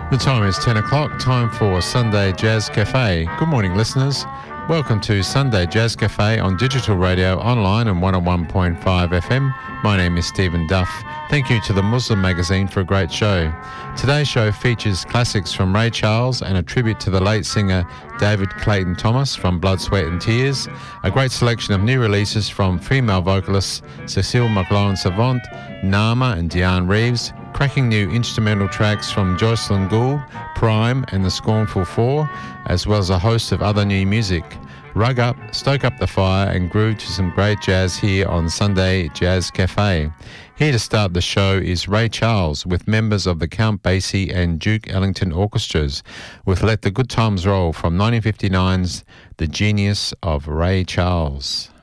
The time is 10 o'clock, time for Sunday Jazz Cafe. Good morning, listeners. Welcome to Sunday Jazz Cafe on digital radio, online and 101.5 FM. My name is Stephen Duff. Thank you to the Muslim Magazine for a great show. Today's show features classics from Ray Charles and a tribute to the late singer David Clayton Thomas from Blood, Sweat and Tears, a great selection of new releases from female vocalists Cecile McLaurin-Savant, Nama and Diane Reeves, cracking new instrumental tracks from Jocelyn Gould, Prime and the Scornful Four, as well as a host of other new music. Rug up, stoke up the fire and groove to some great jazz here on Sunday Jazz Cafe. Here to start the show is Ray Charles with members of the Count Basie and Duke Ellington orchestras with Let the Good Times Roll from 1959's The Genius of Ray Charles.